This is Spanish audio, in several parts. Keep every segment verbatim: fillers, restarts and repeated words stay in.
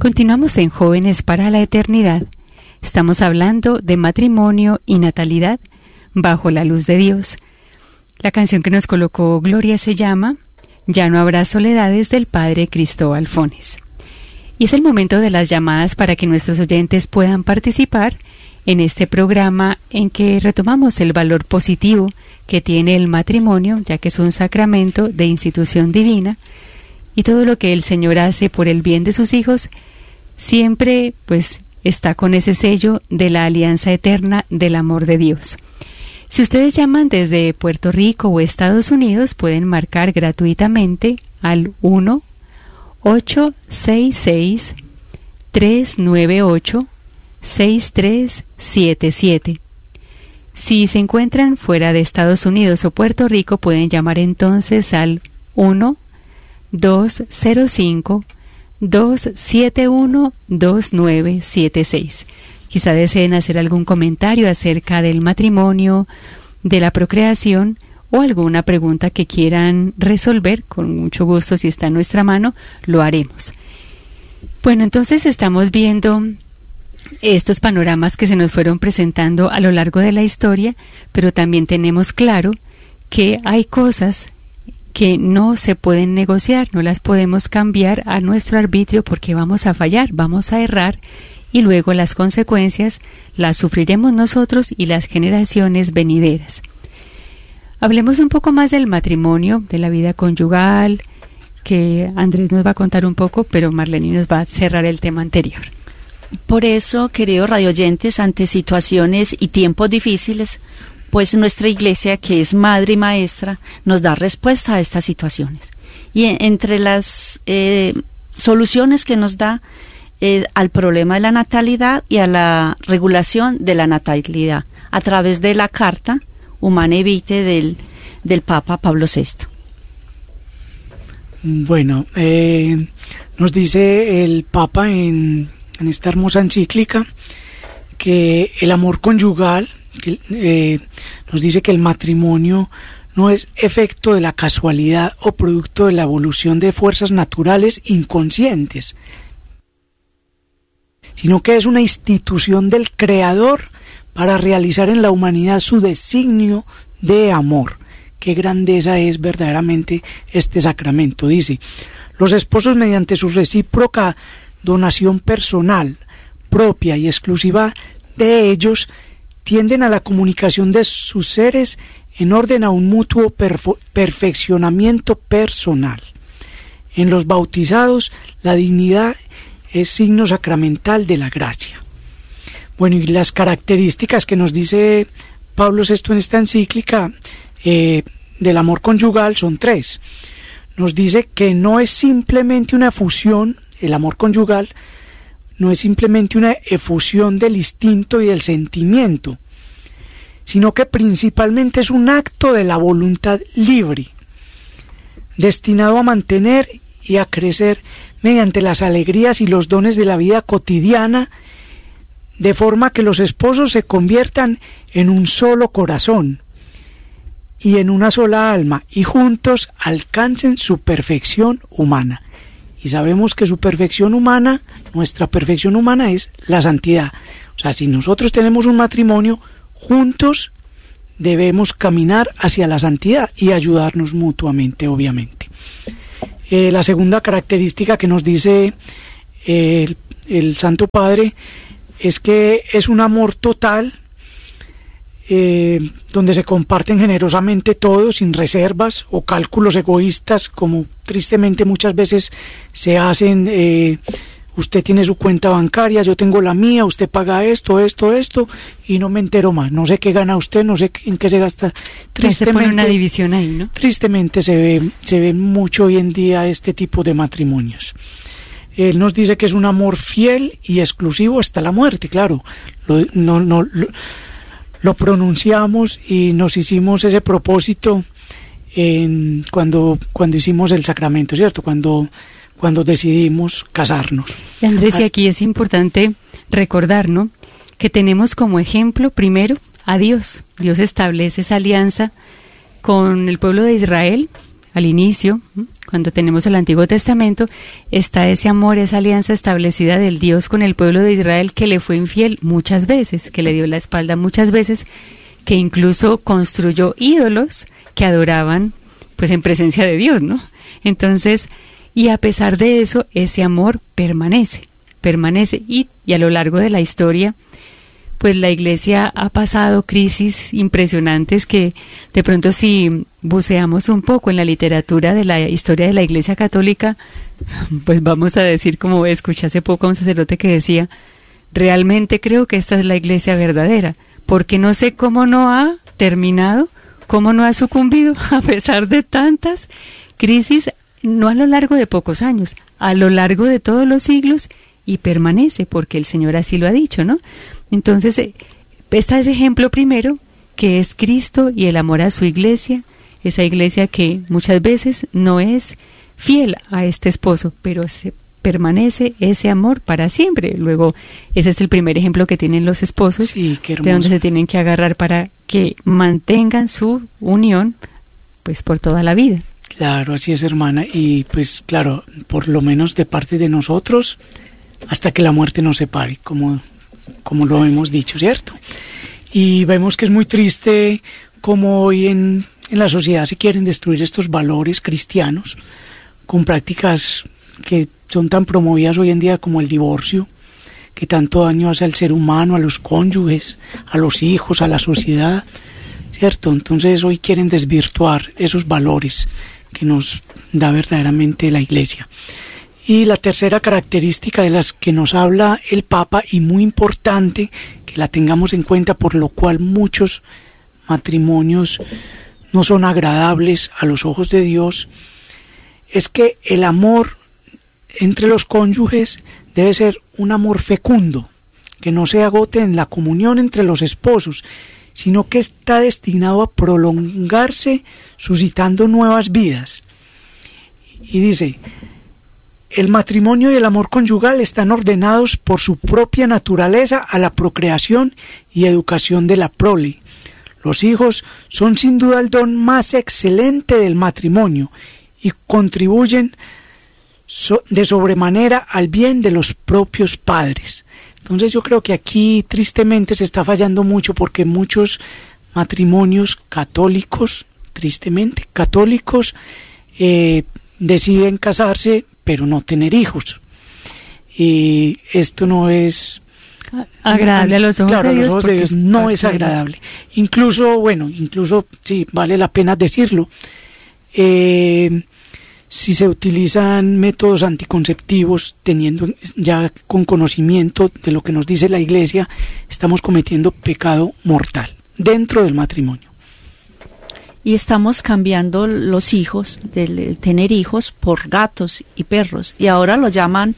Continuamos en Jóvenes para la Eternidad. Estamos hablando de matrimonio y natalidad bajo la luz de Dios. La canción que nos colocó Gloria se llama Ya no habrá soledades, del padre Cristóbal Fones. Y es el momento de las llamadas para que nuestros oyentes puedan participar en este programa en que retomamos el valor positivo que tiene el matrimonio, ya que es un sacramento de institución divina, y todo lo que el Señor hace por el bien de sus hijos siempre pues está con ese sello de la alianza eterna del amor de Dios. Si ustedes llaman desde Puerto Rico o Estados Unidos, pueden marcar gratuitamente al uno ocho seis seis, tres nueve ocho, seis tres siete siete. Si se encuentran fuera de Estados Unidos o Puerto Rico, pueden llamar entonces al uno dos cero cinco, dos siete uno, dos nueve siete seis. Quizá deseen hacer algún comentario acerca del matrimonio, de la procreación o alguna pregunta que quieran resolver. Con mucho gusto, si está en nuestra mano, lo haremos. Bueno, entonces estamos viendo estos panoramas que se nos fueron presentando a lo largo de la historia, pero también tenemos claro que hay cosas que no se pueden negociar, no las podemos cambiar a nuestro arbitrio porque vamos a fallar, vamos a errar y luego las consecuencias las sufriremos nosotros y las generaciones venideras. Hablemos un poco más del matrimonio, de la vida conyugal, que Andrés nos va a contar un poco, pero Marlene nos va a cerrar el tema anterior. Por eso, queridos radioyentes, ante situaciones y tiempos difíciles, pues nuestra iglesia, que es madre y maestra, nos da respuesta a estas situaciones. Y en, entre las eh, soluciones que nos da eh, al problema de la natalidad y a la regulación de la natalidad, a través de la carta Humanae Vitae del, del Papa Pablo sexto. Bueno, eh, nos dice el Papa en, en esta hermosa encíclica que el amor conyugal, que, eh, nos dice que el matrimonio no es efecto de la casualidad o producto de la evolución de fuerzas naturales inconscientes, sino que es una institución del Creador para realizar en la humanidad su designio de amor. Qué grandeza es verdaderamente este sacramento. Dice, los esposos, mediante su recíproca donación personal, propia y exclusiva de ellos, tienden a la comunicación de sus seres en orden a un mutuo perfo- perfeccionamiento personal. En los bautizados, la dignidad es signo sacramental de la gracia. Bueno, y las características que nos dice Pablo sexto en esta encíclica eh, del amor conyugal son tres. Nos dice que no es simplemente una efusión, el amor conyugal no es simplemente una efusión del instinto y del sentimiento, sino que principalmente es un acto de la voluntad libre, destinado a mantener y a crecer mediante las alegrías y los dones de la vida cotidiana, de forma que los esposos se conviertan en un solo corazón y en una sola alma, y juntos alcancen su perfección humana. Y sabemos que su perfección humana, nuestra perfección humana, es la santidad. O sea, si nosotros tenemos un matrimonio, juntos debemos caminar hacia la santidad y ayudarnos mutuamente, obviamente. Eh, la segunda característica que nos dice eh, el, el Santo Padre es que es un amor total, eh, donde se comparten generosamente todo, sin reservas o cálculos egoístas, como tristemente muchas veces se hacen. Eh, usted tiene su cuenta bancaria, yo tengo la mía, usted paga esto, esto, esto, y no me entero más. No sé qué gana usted, no sé en qué se gasta. Tristemente, se pone una división ahí, ¿no? Tristemente se ve, se ve mucho hoy en día este tipo de matrimonios. Él nos dice que es un amor fiel y exclusivo hasta la muerte, claro. Lo, no, no, lo, lo pronunciamos y nos hicimos ese propósito en, cuando, cuando hicimos el sacramento, ¿cierto? Cuando, cuando decidimos casarnos. Y Andrés, y aquí es importante recordar, ¿no?, que tenemos como ejemplo primero a Dios. Dios establece esa alianza con el pueblo de Israel al inicio, cuando tenemos el Antiguo Testamento, está ese amor, esa alianza establecida del Dios con el pueblo de Israel, que le fue infiel muchas veces, que le dio la espalda muchas veces, que incluso construyó ídolos que adoraban pues en presencia de Dios, ¿no? Entonces, y a pesar de eso, ese amor permanece, permanece, y, y a lo largo de la historia, pues la Iglesia ha pasado crisis impresionantes que de pronto si buceamos un poco en la literatura de la historia de la Iglesia Católica, pues vamos a decir, como escuché hace poco a un sacerdote que decía, realmente creo que esta es la Iglesia verdadera, porque no sé cómo no ha terminado, cómo no ha sucumbido a pesar de tantas crisis, no a lo largo de pocos años, a lo largo de todos los siglos, y permanece, porque el Señor así lo ha dicho, ¿no? Entonces, está ese ejemplo primero, que es Cristo y el amor a su iglesia, esa iglesia que muchas veces no es fiel a este esposo, pero se permanece ese amor para siempre. Luego, ese es el primer ejemplo que tienen los esposos, sí, qué hermoso, de donde se tienen que agarrar para que mantengan su unión, pues por toda la vida. Claro, así es, hermana, y pues claro, por lo menos de parte de nosotros, hasta que la muerte nos separe, como, como lo hemos dicho, ¿cierto? Y vemos que es muy triste como hoy en, en la sociedad se quieren destruir estos valores cristianos con prácticas que son tan promovidas hoy en día como el divorcio, que tanto daño hace al ser humano, a los cónyuges, a los hijos, a la sociedad, ¿cierto? Entonces hoy quieren desvirtuar esos valores que nos da verdaderamente la Iglesia. Y la tercera característica de las que nos habla el Papa, y muy importante que la tengamos en cuenta, por lo cual muchos matrimonios no son agradables a los ojos de Dios, es que el amor entre los cónyuges debe ser un amor fecundo, que no se agote en la comunión entre los esposos, sino que está destinado a prolongarse, suscitando nuevas vidas. Y dice, el matrimonio y el amor conyugal están ordenados por su propia naturaleza a la procreación y educación de la prole. Los hijos son sin duda el don más excelente del matrimonio y contribuyen so- de sobremanera al bien de los propios padres. Entonces yo creo que aquí tristemente se está fallando mucho, porque muchos matrimonios católicos, tristemente católicos, eh, deciden casarse pero no tener hijos, y esto no es agradable a los ojos claro, de Dios, a los ojos de Dios no es agradable. Incluso, bueno, incluso sí, vale la pena decirlo, eh, si se utilizan métodos anticonceptivos, teniendo ya con conocimiento de lo que nos dice la Iglesia, estamos cometiendo pecado mortal dentro del matrimonio. Y estamos cambiando los hijos, del tener hijos, por gatos y perros. Y ahora lo llaman,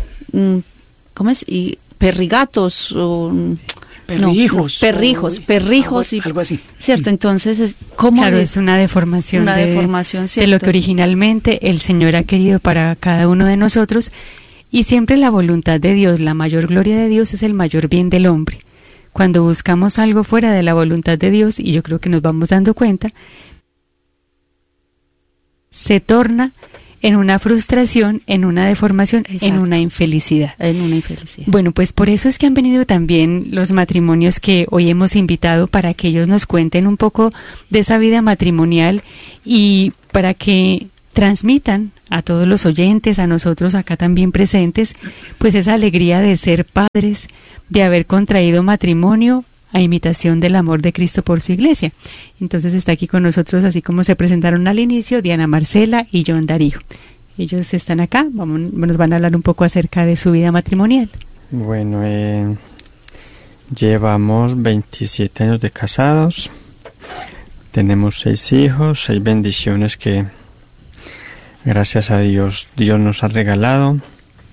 ¿cómo es? Y perrigatos o... Perrijos. No, perrijos, o, perrijos. Algo, y, algo así. Cierto, entonces, ¿cómo? Claro, de, es una deformación, una de, deformación de lo que originalmente el Señor ha querido para cada uno de nosotros. Y siempre la voluntad de Dios, la mayor gloria de Dios, es el mayor bien del hombre. Cuando buscamos algo fuera de la voluntad de Dios, y yo creo que nos vamos dando cuenta, se torna en una frustración, en una deformación, exacto, en una infelicidad. En una infelicidad. Bueno, pues por eso es que han venido también los matrimonios que hoy hemos invitado, para que ellos nos cuenten un poco de esa vida matrimonial y para que transmitan a todos los oyentes, a nosotros acá también presentes, pues esa alegría de ser padres, de haber contraído matrimonio a imitación del amor de Cristo por su iglesia. Entonces está aquí con nosotros, así como se presentaron al inicio, Diana Marcela y John Darío. Ellos están acá, vamos, nos van a hablar un poco acerca de su vida matrimonial. Bueno, eh, llevamos veintisiete años de casados, tenemos seis hijos, seis bendiciones que gracias a Dios, Dios nos ha regalado.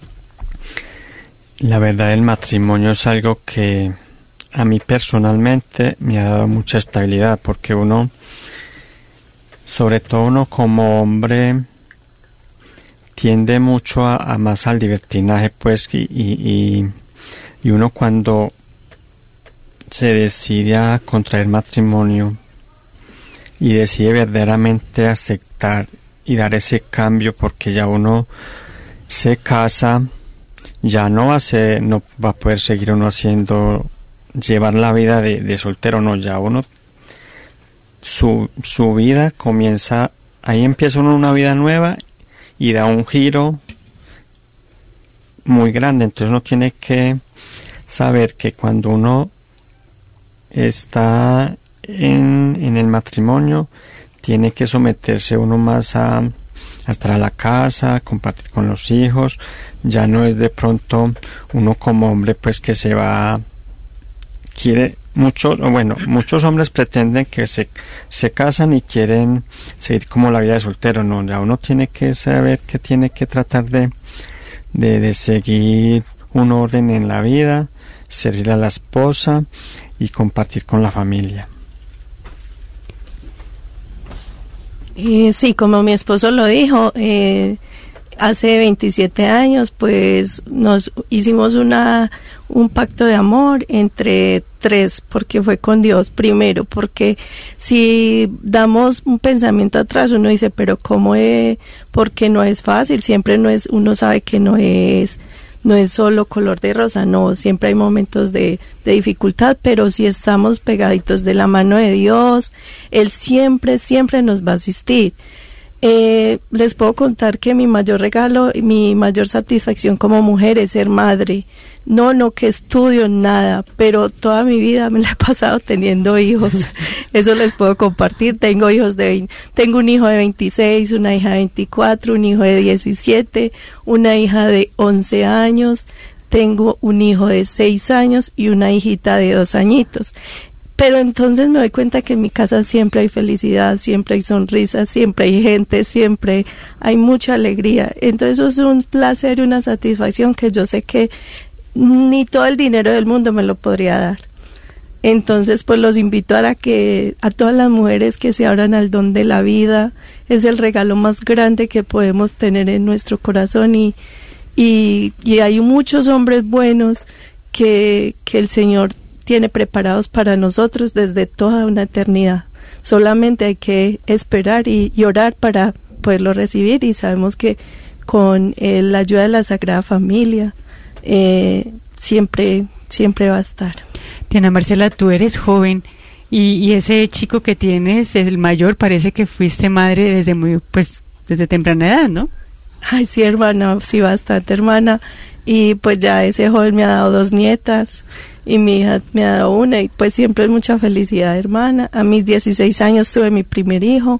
La verdad, el matrimonio es algo que a mí personalmente me ha dado mucha estabilidad, porque uno, sobre todo uno como hombre, tiende mucho a, a más al libertinaje, pues, y, y, y uno cuando se decide a contraer matrimonio y decide verdaderamente aceptar y dar ese cambio, porque ya uno se casa, ya no va a ser, no va a poder seguir uno haciendo, llevar la vida de, de soltero, no, ya uno, su, su vida comienza, ahí empieza uno una vida nueva y da un giro muy grande. Entonces uno tiene que saber que cuando uno está en, en el matrimonio, tiene que someterse uno más a, a estar a la casa, compartir con los hijos. Ya no es de pronto uno como hombre pues que se va, quiere mucho, bueno, muchos hombres pretenden que se, se casan y quieren seguir como la vida de soltero. No, ya uno tiene que saber que tiene que tratar de, de, de seguir un orden en la vida, servir a la esposa y compartir con la familia. Eh, sí, como mi esposo lo dijo, eh, hace veintisiete años pues nos hicimos una un pacto de amor entre tres, porque fue con Dios primero, porque si damos un pensamiento atrás uno dice, pero cómo es, porque no es fácil, siempre no es, uno sabe que no es no es solo color de rosa, no, siempre hay momentos de, de dificultad, pero si estamos pegaditos de la mano de Dios, Él siempre, siempre nos va a asistir. Eh, les puedo contar que mi mayor regalo y mi mayor satisfacción como mujer es ser madre. No, no que estudio nada, pero toda mi vida me la he pasado teniendo hijos. Eso les puedo compartir. Tengo hijos de veinte, tengo un hijo de veintiséis, una hija de veinticuatro, un hijo de diecisiete, una hija de once años, tengo un hijo de seis años y una hijita de dos añitos. Pero entonces me doy cuenta que en mi casa siempre hay felicidad, siempre hay sonrisas, siempre hay gente, siempre hay mucha alegría. Entonces eso es un placer y una satisfacción que yo sé que ni todo el dinero del mundo me lo podría dar. Entonces pues los invito a que a todas las mujeres que se abran al don de la vida. Es el regalo más grande que podemos tener en nuestro corazón y, y, y hay muchos hombres buenos que, que el Señor tiene preparados para nosotros desde toda una eternidad. Solamente hay que esperar y, y orar para poderlo recibir, y sabemos que con eh, la ayuda de la Sagrada Familia eh, siempre, siempre va a estar. Diana Marcela, tú eres joven y, y ese chico que tienes, el mayor, parece que fuiste madre desde muy, pues, desde temprana edad, ¿no? Ay, sí, hermana, sí, bastante, hermana. Y pues ya ese joven me ha dado dos nietas y mi hija me ha dado una, y pues siempre es mucha felicidad, hermana. A mis dieciséis años tuve mi primer hijo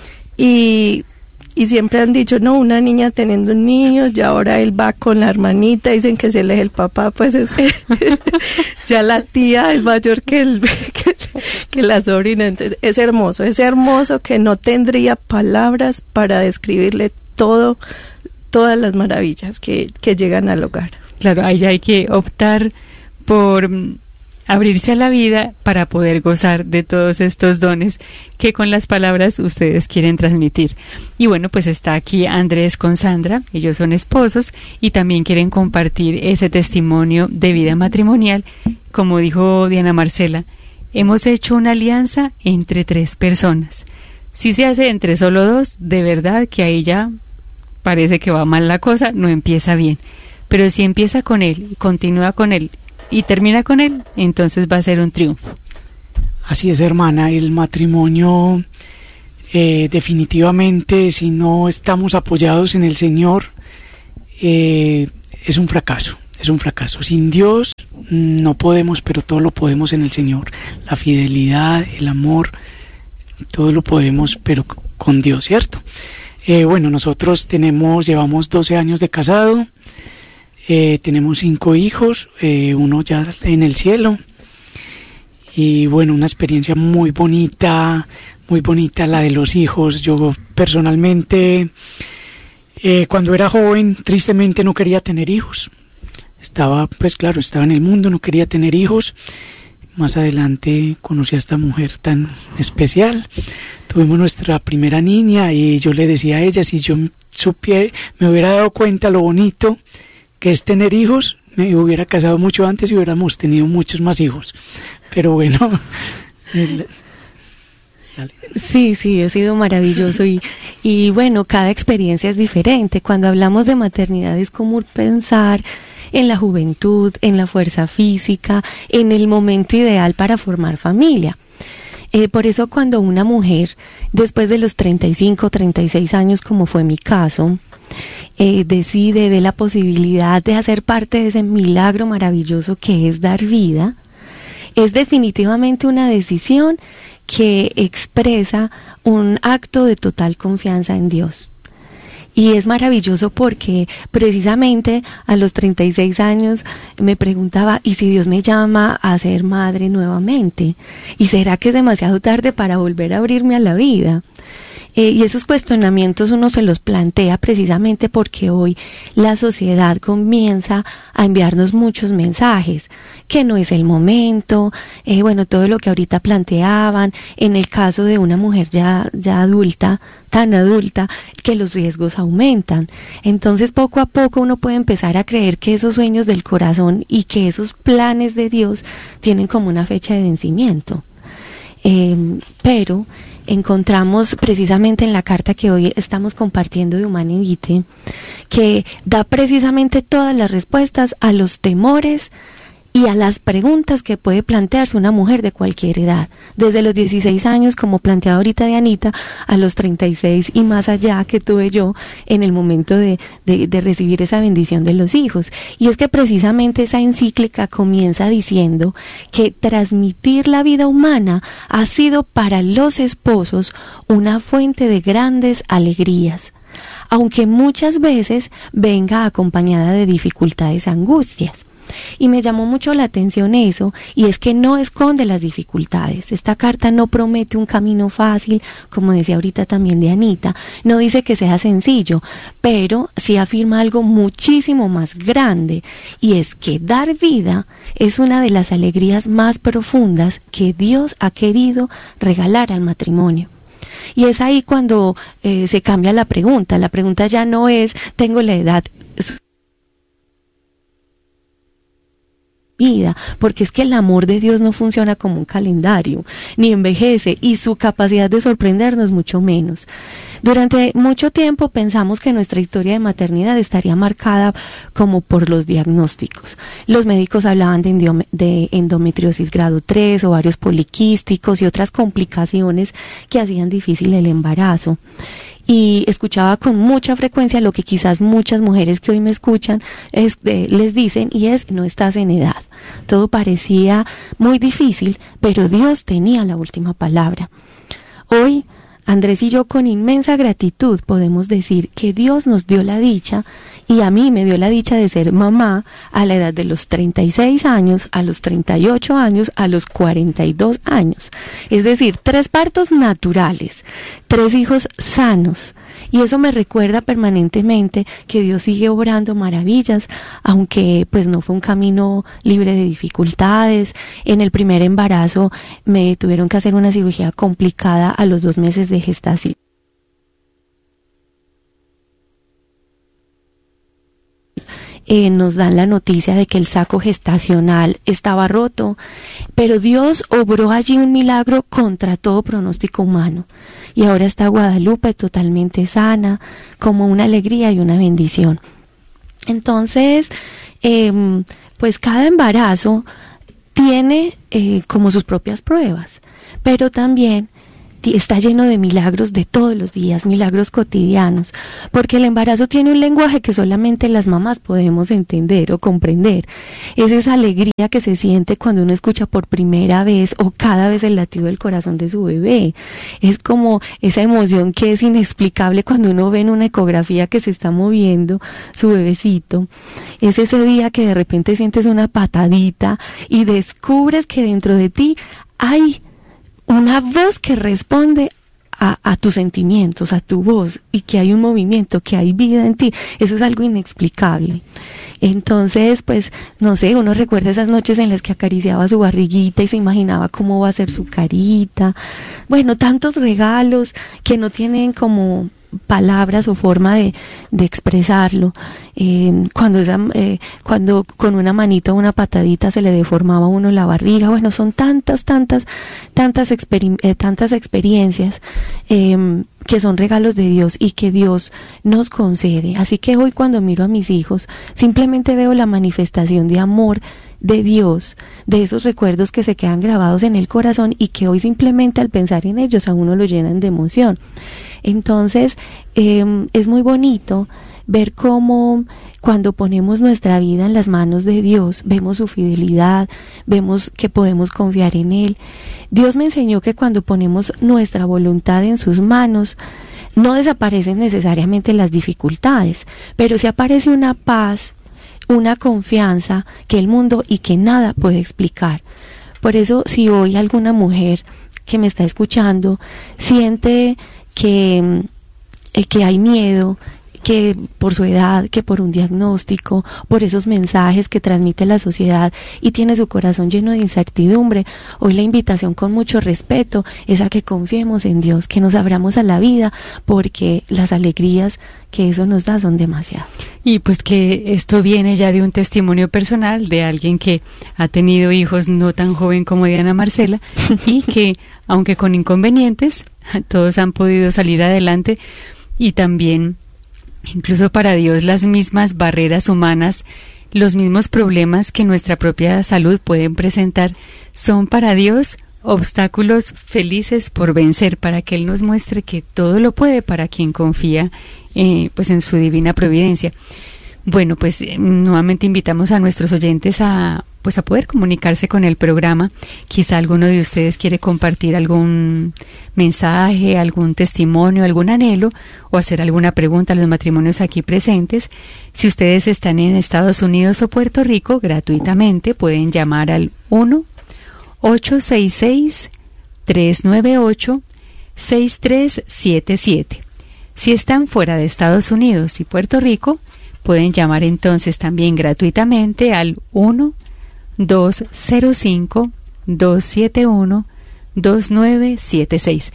y, y siempre han dicho, no, una niña teniendo un niño, ya ahora él va con la hermanita, dicen que se le es el papá, pues es ya la tía es mayor que, el, que, que la sobrina. Entonces es hermoso, es hermoso que no tendría palabras para describirle todo, todas las maravillas que, que llegan al hogar. Claro, ahí hay que optar por abrirse a la vida para poder gozar de todos estos dones que con las palabras ustedes quieren transmitir. Y bueno, pues está aquí Andrés con Sandra, ellos son esposos y también quieren compartir ese testimonio de vida matrimonial. Como dijo Diana Marcela, hemos hecho una alianza entre tres personas. Si se hace entre solo dos, de verdad que ahí ya parece que va mal la cosa, no empieza bien. Pero si empieza con él, continúa con él y termina con él, entonces va a ser un triunfo. Así es, hermana, el matrimonio eh, definitivamente, si no estamos apoyados en el Señor, eh, es un fracaso, es un fracaso. Sin Dios no podemos, pero todo lo podemos en el Señor. La fidelidad, el amor, todo lo podemos, pero con Dios, ¿cierto? Eh, bueno, nosotros tenemos, llevamos doce años de casado. Eh, tenemos cinco hijos, eh, uno ya en el cielo, y bueno, una experiencia muy bonita, muy bonita la de los hijos. Yo personalmente, eh, cuando era joven, tristemente no quería tener hijos. Estaba, pues claro, estaba en el mundo, no quería tener hijos. Más adelante conocí a esta mujer tan especial. Tuvimos nuestra primera niña y yo le decía a ella, si yo supiera, me hubiera dado cuenta lo bonito que es tener hijos, me hubiera casado mucho antes y hubiéramos tenido muchos más hijos. Pero bueno. Dale. Sí, sí, ha sido maravilloso y, y bueno, cada experiencia es diferente. Cuando hablamos de maternidad es común pensar en la juventud, en la fuerza física, en el momento ideal para formar familia. Eh, por eso cuando una mujer, después de los treinta y cinco, treinta y seis años, como fue mi caso, eh, decide, ve la posibilidad de hacer parte de ese milagro maravilloso que es dar vida, es definitivamente una decisión que expresa un acto de total confianza en Dios. Y es maravilloso porque precisamente a los treinta y seis años me preguntaba, ¿y si Dios me llama a ser madre nuevamente? ¿Y será que es demasiado tarde para volver a abrirme a la vida? Eh, y esos cuestionamientos uno se los plantea precisamente porque hoy la sociedad comienza a enviarnos muchos mensajes, que no es el momento, eh, bueno, todo lo que ahorita planteaban, en el caso de una mujer ya, ya adulta, tan adulta, que los riesgos aumentan. Entonces poco a poco uno puede empezar a creer que esos sueños del corazón y que esos planes de Dios tienen como una fecha de vencimiento. Eh, pero encontramos precisamente en la carta que hoy estamos compartiendo de Humanae Vitae, que da precisamente todas las respuestas a los temores y a las preguntas que puede plantearse una mujer de cualquier edad, desde los dieciséis años, como planteaba ahorita Dianita, a los treinta y seis y más allá que tuve yo en el momento de, de, de recibir esa bendición de los hijos. Y es que precisamente esa encíclica comienza diciendo que transmitir la vida humana ha sido para los esposos una fuente de grandes alegrías, aunque muchas veces venga acompañada de dificultades y angustias. Y me llamó mucho la atención eso, y es que no esconde las dificultades. Esta carta no promete un camino fácil, como decía ahorita también Dianita, no dice que sea sencillo, pero sí afirma algo muchísimo más grande, y es que dar vida es una de las alegrías más profundas que Dios ha querido regalar al matrimonio. Y es ahí cuando eh, se cambia la pregunta. La pregunta ya no es, tengo la edad vida, porque es que el amor de Dios no funciona como un calendario, ni envejece, y su capacidad de sorprendernos mucho menos. Durante mucho tiempo pensamos que nuestra historia de maternidad estaría marcada como por los diagnósticos. Los médicos hablaban de, endiome- de endometriosis grado tres, ovarios poliquísticos y otras complicaciones que hacían difícil el embarazo. Y escuchaba con mucha frecuencia lo que quizás muchas mujeres que hoy me escuchan es, eh, les dicen, y es, no estás en edad. Todo parecía muy difícil, pero Dios tenía la última palabra. Hoy, Andrés y yo con inmensa gratitud podemos decir que Dios nos dio la dicha, y a mí me dio la dicha de ser mamá a la edad de los treinta y seis años, a los treinta y ocho años, a los cuarenta y dos años. Es decir, tres partos naturales, tres hijos sanos. Y eso me recuerda permanentemente que Dios sigue obrando maravillas, aunque pues no fue un camino libre de dificultades. En el primer embarazo me tuvieron que hacer una cirugía complicada a los dos meses de gestación. Eh, nos dan la noticia de que el saco gestacional estaba roto, pero Dios obró allí un milagro contra todo pronóstico humano, y ahora está Guadalupe totalmente sana, como una alegría y una bendición. Entonces, eh, pues cada embarazo tiene eh, como sus propias pruebas, pero también está lleno de milagros de todos los días, milagros cotidianos, porque el embarazo tiene un lenguaje que solamente las mamás podemos entender o comprender. Es esa alegría que se siente cuando uno escucha por primera vez o cada vez el latido del corazón de su bebé. Es como esa emoción que es inexplicable cuando uno ve en una ecografía que se está moviendo su bebecito. Es ese día que de repente sientes una patadita y descubres que dentro de ti hay una voz que responde a, a tus sentimientos, a tu voz, y que hay un movimiento, que hay vida en ti. Eso es algo inexplicable. Entonces, pues, no sé, uno recuerda esas noches en las que acariciaba su barriguita y se imaginaba cómo va a ser su carita. Bueno, tantos regalos que no tienen como palabras o forma de, de expresarlo. Eh, cuando, esa, eh, cuando con una manita o una patadita se le deformaba a uno la barriga. Bueno, son tantas, tantas, tantas, exper eh, tantas experiencias eh, que son regalos de Dios y que Dios nos concede. Así que hoy cuando miro a mis hijos, simplemente veo la manifestación de amor de Dios, de esos recuerdos que se quedan grabados en el corazón y que hoy simplemente al pensar en ellos a uno lo llenan de emoción. Entonces, eh, es muy bonito ver cómo cuando ponemos nuestra vida en las manos de Dios, vemos su fidelidad, vemos que podemos confiar en Él. Dios me enseñó que cuando ponemos nuestra voluntad en sus manos, no desaparecen necesariamente las dificultades, pero sí aparece una paz, una confianza que el mundo y que nada puede explicar. Por eso, si hoy alguna mujer que me está escuchando siente que, eh, que hay miedo, que por su edad, que por un diagnóstico, por esos mensajes que transmite la sociedad y tiene su corazón lleno de incertidumbre, hoy la invitación con mucho respeto es a que confiemos en Dios, que nos abramos a la vida, porque las alegrías que eso nos da son demasiadas. Y pues que esto viene ya de un testimonio personal de alguien que ha tenido hijos no tan joven como Diana Marcela y que, aunque con inconvenientes, todos han podido salir adelante. Y también, incluso para Dios, las mismas barreras humanas, los mismos problemas que nuestra propia salud pueden presentar, son para Dios obstáculos felices por vencer, para que Él nos muestre que todo lo puede para quien confía eh, pues en su divina providencia. Bueno, pues eh, nuevamente invitamos a nuestros oyentes a pues a poder comunicarse con el programa. Quizá alguno de ustedes quiere compartir algún mensaje, algún testimonio, algún anhelo o hacer alguna pregunta a los matrimonios aquí presentes. Si ustedes están en Estados Unidos o Puerto Rico, gratuitamente pueden llamar al uno ocho seis seis, tres nueve ocho, seis tres siete siete. Si están fuera de Estados Unidos y Puerto Rico, pueden llamar entonces también gratuitamente al uno dos cero cinco, dos siete uno, dos nueve siete seis.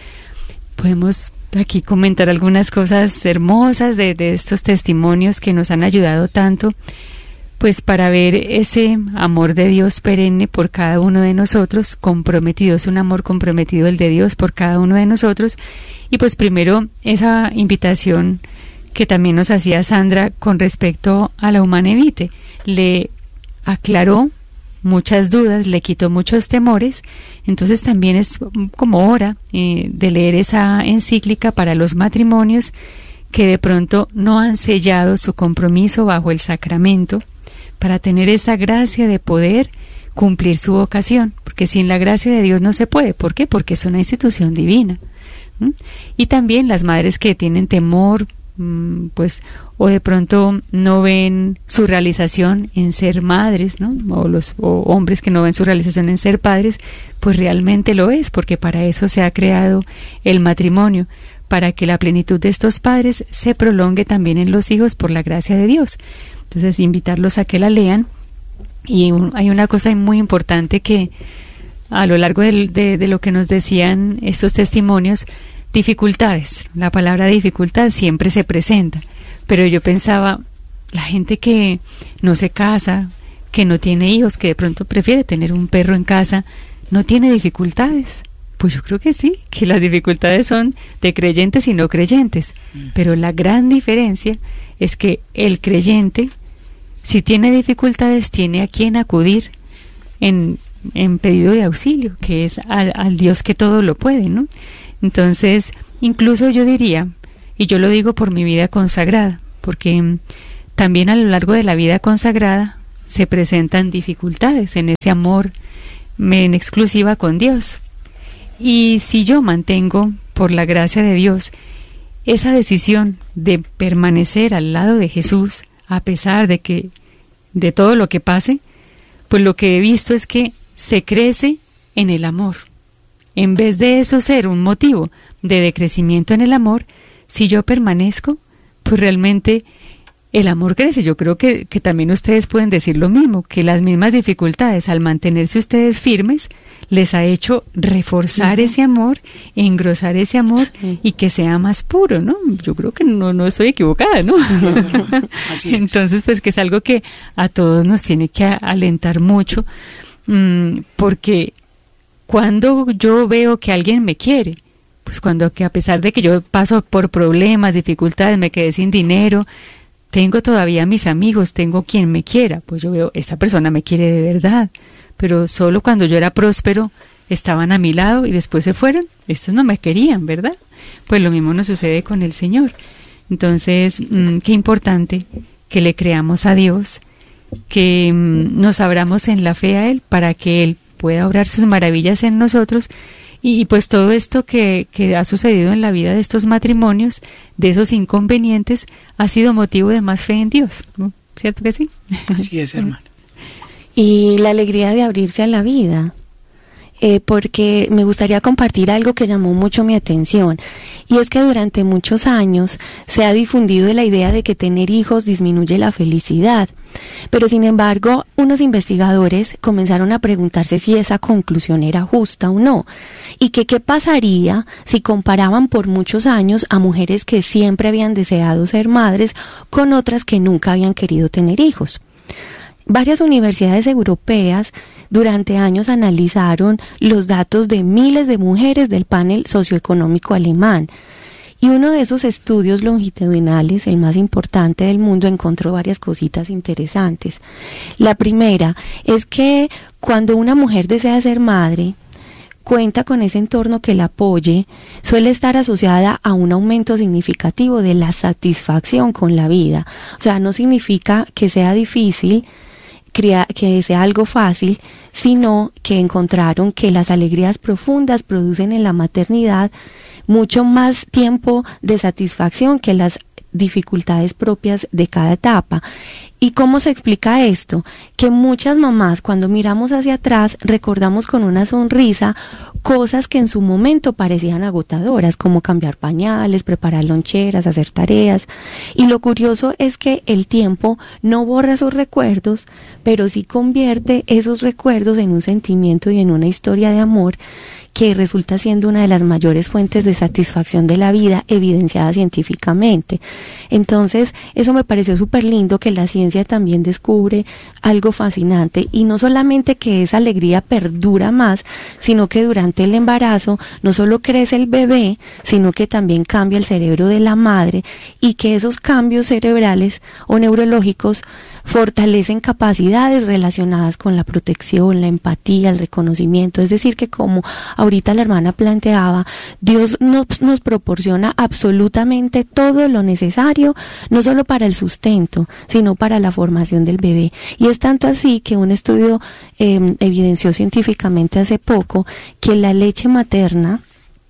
Podemos aquí comentar algunas cosas hermosas de, de estos testimonios que nos han ayudado tanto, pues para ver ese amor de Dios perenne por cada uno de nosotros, comprometido, es un amor comprometido el de Dios por cada uno de nosotros. Y pues primero esa invitación que también nos hacía Sandra con respecto a la Humanae Vitae, le aclaró muchas dudas, le quitó muchos temores. Entonces también es como hora eh, de leer esa encíclica para los matrimonios que de pronto no han sellado su compromiso bajo el sacramento, para tener esa gracia de poder cumplir su vocación, porque sin la gracia de Dios no se puede. ¿Por qué? Porque es una institución divina. ¿Mm? Y también las madres que tienen temor, pues, o de pronto no ven su realización en ser madres, ¿no? O los o hombres que no ven su realización en ser padres, pues realmente lo es, porque para eso se ha creado el matrimonio, para que la plenitud de estos padres se prolongue también en los hijos por la gracia de Dios. Entonces, invitarlos a que la lean. Y un, hay una cosa muy importante que a lo largo de, de, de lo que nos decían estos testimonios, dificultades. La palabra dificultad siempre se presenta, pero yo pensaba, la gente que no se casa, que no tiene hijos, que de pronto prefiere tener un perro en casa, ¿no tiene dificultades? Pues yo creo que sí, que las dificultades son de creyentes y no creyentes, pero la gran diferencia es que el creyente, si tiene dificultades, tiene a quien acudir en, en pedido de auxilio, que es al, al Dios que todo lo puede, ¿no? Entonces, incluso yo diría, y yo lo digo por mi vida consagrada, porque también a lo largo de la vida consagrada se presentan dificultades en ese amor en exclusiva con Dios. Y si yo mantengo, por la gracia de Dios, esa decisión de permanecer al lado de Jesús, a pesar de que de todo lo que pase, pues lo que he visto es que se crece en el amor. En vez de eso ser un motivo de decrecimiento en el amor, si yo permanezco, pues realmente el amor crece. Yo creo que, que también ustedes pueden decir lo mismo, que las mismas dificultades al mantenerse ustedes firmes les ha hecho reforzar uh-huh. ese amor, engrosar ese amor uh-huh. y que sea más puro, ¿no? Yo creo que no, no estoy equivocada, ¿no? Así es, Así es. Entonces, pues que es algo que a todos nos tiene que alentar mucho, mmm, porque cuando yo veo que alguien me quiere, pues cuando que a pesar de que yo paso por problemas, dificultades, me quedé sin dinero, tengo todavía mis amigos, tengo quien me quiera, pues yo veo, esta persona me quiere de verdad, pero solo cuando yo era próspero estaban a mi lado y después se fueron, estos no me querían, ¿verdad? Pues lo mismo nos sucede con el Señor. Entonces, mmm, qué importante que le creamos a Dios, que mmm, nos abramos en la fe a Él para que Él pueda obrar sus maravillas en nosotros. Y, y pues todo esto que, que ha sucedido en la vida de estos matrimonios, de esos inconvenientes, ha sido motivo de más fe en Dios, ¿no? ¿Cierto que sí? Así es, hermano. Y la alegría de abrirse a la vida, eh, porque me gustaría compartir algo que llamó mucho mi atención, y es que durante muchos años se ha difundido la idea de que tener hijos disminuye la felicidad. Pero sin embargo, unos investigadores comenzaron a preguntarse si esa conclusión era justa o no, y que qué pasaría si comparaban por muchos años a mujeres que siempre habían deseado ser madres con otras que nunca habían querido tener hijos. Varias universidades europeas durante años analizaron los datos de miles de mujeres del panel socioeconómico alemán. Y uno de esos estudios longitudinales, el más importante del mundo, encontró varias cositas interesantes. La primera es que cuando una mujer desea ser madre, cuenta con ese entorno que la apoye, suele estar asociada a un aumento significativo de la satisfacción con la vida. O sea, no significa que sea difícil, que sea algo fácil, sino que encontraron que las alegrías profundas producen en la maternidad mucho más tiempo de satisfacción que las dificultades propias de cada etapa. ¿Y cómo se explica esto? Que muchas mamás, cuando miramos hacia atrás, recordamos con una sonrisa cosas que en su momento parecían agotadoras, como cambiar pañales, preparar loncheras, hacer tareas. Y lo curioso es que el tiempo no borra esos recuerdos, pero sí convierte esos recuerdos en un sentimiento y en una historia de amor que resulta siendo una de las mayores fuentes de satisfacción de la vida, evidenciada científicamente. Entonces, eso me pareció súper lindo, que la ciencia también descubre algo fascinante, y no solamente que esa alegría perdura más, sino que durante el embarazo no solo crece el bebé, sino que también cambia el cerebro de la madre, y que esos cambios cerebrales o neurológicos fortalecen capacidades relacionadas con la protección, la empatía, el reconocimiento. Es decir, que como ahorita la hermana planteaba, Dios nos, nos proporciona absolutamente todo lo necesario, no solo para el sustento, sino para la formación del bebé. Y es tanto así que un estudio eh, evidenció científicamente hace poco que la leche materna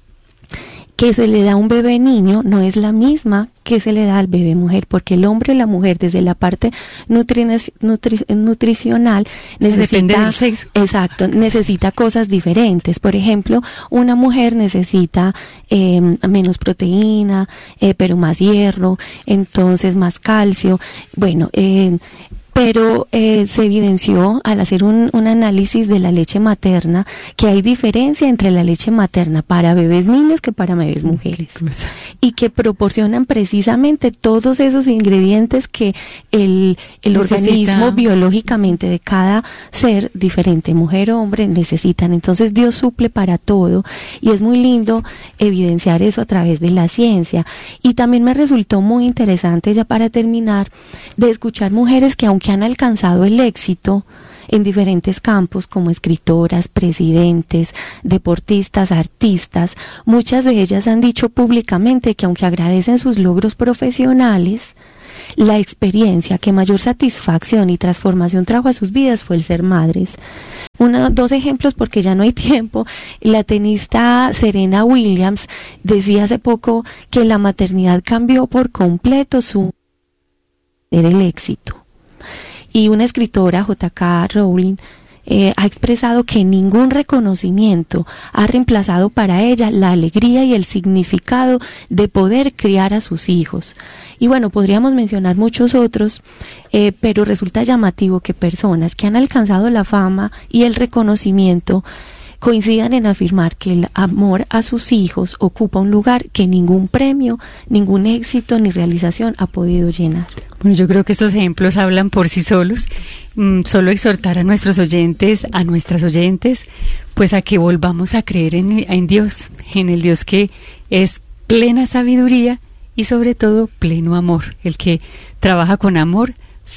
que se le da a un bebé niño no es la misma que se le da al bebé mujer, porque el hombre y la mujer, desde la parte nutri nutri nutricional, necesita, depende del sexo. Exacto, necesita cosas diferentes. Por ejemplo, una mujer necesita eh, menos proteína, eh, pero más hierro, entonces más calcio. Bueno, eh, pero eh, se evidenció al hacer un, un análisis de la leche materna que hay diferencia entre la leche materna para bebés niños que para bebés mujeres, y que proporcionan precisamente todos esos ingredientes que el, el organismo biológicamente de cada ser diferente, mujer o hombre, necesitan. Entonces Dios suple para todo, y es muy lindo evidenciar eso a través de la ciencia. Y también me resultó muy interesante, ya para terminar, de escuchar mujeres que, aunque han alcanzado el éxito en diferentes campos, como escritoras, presidentes, deportistas, artistas, muchas de ellas han dicho públicamente que, aunque agradecen sus logros profesionales, la experiencia que mayor satisfacción y transformación trajo a sus vidas fue el ser madres. Una, dos ejemplos, porque ya no hay tiempo. La tenista Serena Williams decía hace poco que la maternidad cambió por completo su el éxito. Y una escritora, J K Rowling, eh, ha expresado que ningún reconocimiento ha reemplazado para ella la alegría y el significado de poder criar a sus hijos. Y bueno, podríamos mencionar muchos otros, eh, pero resulta llamativo que personas que han alcanzado la fama y el reconocimiento coincidan en afirmar que el amor a sus hijos ocupa un lugar que ningún premio, ningún éxito ni realización ha podido llenar. Bueno, yo creo que estos ejemplos hablan por sí solos. Mm, solo exhortar a nuestros oyentes, a nuestras oyentes, pues a que volvamos a creer en, en Dios, en el Dios que es plena sabiduría y sobre todo pleno amor. El que trabaja con amor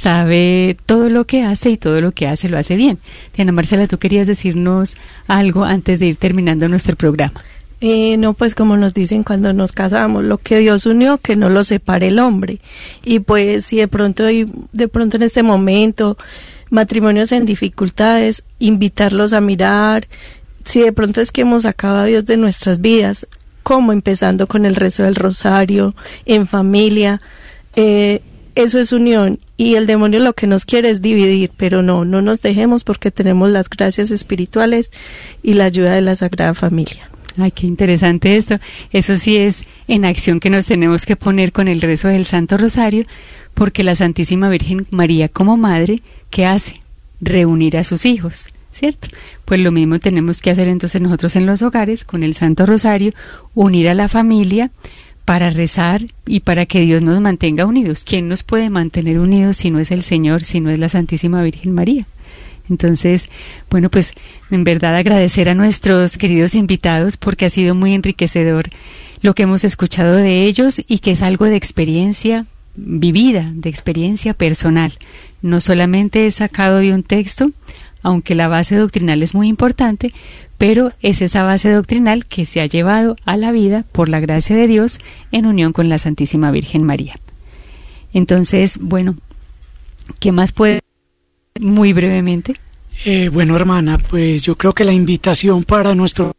sabe todo lo que hace y todo lo que hace lo hace bien. Diana Marcela, tú querías decirnos algo antes de ir terminando nuestro programa. Eh, no, pues como nos dicen cuando nos casamos, lo que Dios unió, que no lo separe el hombre. Y pues si de pronto, de pronto en este momento, matrimonios en dificultades, invitarlos a mirar, si de pronto es que hemos sacado a Dios de nuestras vidas, como empezando con el rezo del rosario, en familia, eh, eso es unión, y el demonio lo que nos quiere es dividir, pero no, no nos dejemos porque tenemos las gracias espirituales y la ayuda de la Sagrada Familia. Ay, qué interesante esto. Eso sí es en acción que nos tenemos que poner con el rezo del Santo Rosario, porque la Santísima Virgen María como madre, ¿qué hace? Reunir a sus hijos, ¿cierto? Pues lo mismo tenemos que hacer entonces nosotros en los hogares con el Santo Rosario, unir a la familia para rezar y para que Dios nos mantenga unidos. ¿Quién nos puede mantener unidos si no es el Señor, si no es la Santísima Virgen María? Entonces, bueno, pues en verdad agradecer a nuestros queridos invitados porque ha sido muy enriquecedor lo que hemos escuchado de ellos y que es algo de experiencia vivida, de experiencia personal. No solamente es sacado de un texto, aunque la base doctrinal es muy importante, pero es esa base doctrinal que se ha llevado a la vida por la gracia de Dios en unión con la Santísima Virgen María. Entonces, bueno, ¿qué más puede? Muy brevemente. Eh, bueno, hermana, pues yo creo que la invitación para nuestro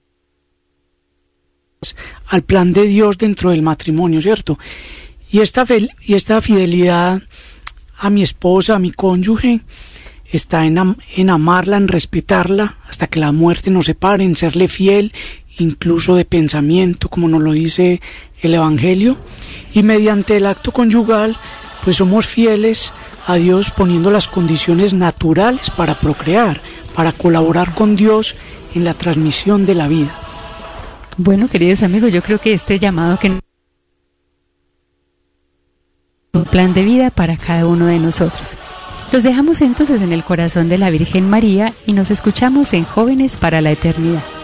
al plan de Dios dentro del matrimonio, ¿cierto? Y esta fel y esta fidelidad a mi esposa, a mi cónyuge, está en, am en amarla, en respetarla hasta que la muerte nos separe, en serle fiel, incluso de pensamiento, como nos lo dice el Evangelio, y mediante el acto conyugal, pues somos fieles a Dios poniendo las condiciones naturales para procrear, para colaborar con Dios en la transmisión de la vida. Bueno, queridos amigos, yo creo que este llamado que un plan de vida para cada uno de nosotros. Los dejamos entonces en el corazón de la Virgen María y nos escuchamos en Jóvenes para la Eternidad.